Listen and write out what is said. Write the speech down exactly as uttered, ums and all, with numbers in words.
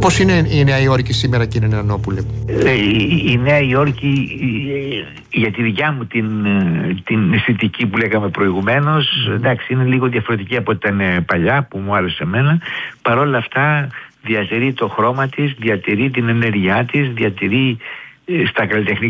Πώς είναι η Νέα Υόρκη σήμερα, κύριε Νεανόπουλε? Ε, η, η Νέα Υόρκη, ε, για τη δικιά μου την, την αισθητική που λέγαμε προηγουμένως, mm. εντάξει, είναι λίγο διαφορετική από ό,τι ήταν παλιά, που μου άρεσε εμένα. Παρ' όλα αυτά διατηρεί το χρώμα της, διατηρεί την ενέργειά της, διατηρεί ε, στα καλλιτεχνικά